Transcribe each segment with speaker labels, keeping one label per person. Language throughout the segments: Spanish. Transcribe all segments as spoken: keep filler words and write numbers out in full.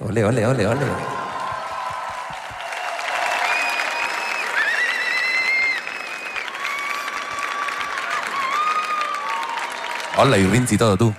Speaker 1: Ole, ole, ole, ole. Hola, y Rinzi y todo, tú.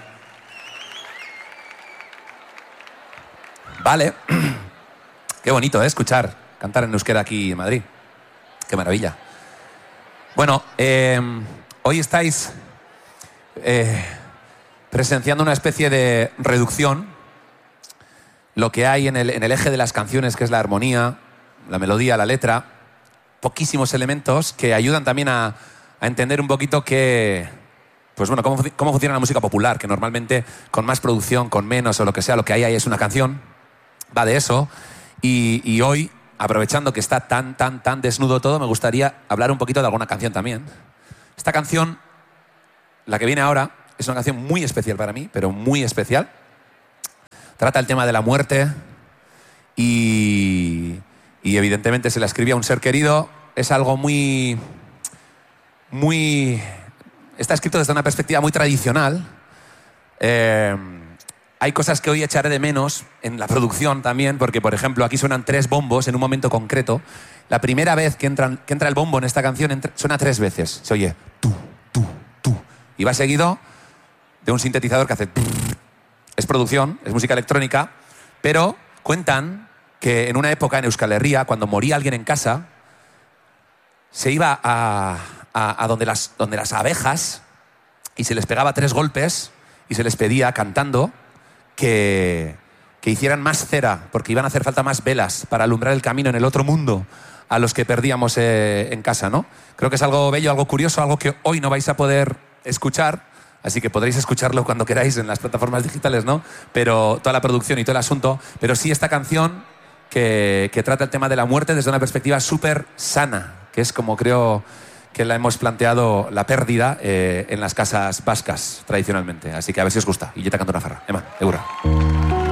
Speaker 1: Vale. Qué bonito, ¿eh? Escuchar, cantar en euskera aquí en Madrid. Qué maravilla. Bueno, eh, hoy estáis eh, presenciando una especie de reducción. Lo que hay en el, en el eje de las canciones, que es la armonía, la melodía, la letra. Poquísimos elementos que ayudan también a, a entender un poquito que... Pues bueno, cómo, cómo funciona la música popular, que normalmente con más producción, con menos o lo que sea, lo que hay ahí es una canción. Va de eso. Y, y hoy, aprovechando que está tan, tan, tan desnudo todo, me gustaría hablar un poquito de alguna canción también. Esta canción, la que viene ahora, es una canción muy especial para mí, pero muy especial. Trata el tema de la muerte y, y evidentemente se la escribía a un ser querido. Es algo muy... muy... Está escrito desde una perspectiva muy tradicional. Eh, hay cosas que hoy echaré de menos en la producción también, porque, por ejemplo, aquí suenan tres bombos en un momento concreto. La primera vez que, entran, que entra el bombo en esta canción entra, suena tres veces. Se oye tú, tú, tú. Y va seguido de un sintetizador que hace... Es producción, es música electrónica, pero cuentan que en una época en Euskal Herria, cuando moría alguien en casa, se iba a... A, a donde, las, donde las abejas y se les pegaba tres golpes y se les pedía, cantando, que, que hicieran más cera, porque iban a hacer falta más velas para alumbrar el camino en el otro mundo a los que perdíamos eh, en casa, ¿no? Creo que es algo bello, algo curioso, algo que hoy no vais a poder escuchar, así que podréis escucharlo cuando queráis en las plataformas digitales, ¿no? Pero toda la producción y todo el asunto, pero sí esta canción que, que trata el tema de la muerte desde una perspectiva súper sana, que es como creo... que la hemos planteado la pérdida eh, en las casas vascas tradicionalmente. Así que a ver si os gusta. Y yo te canto una farra. Emma, Eura.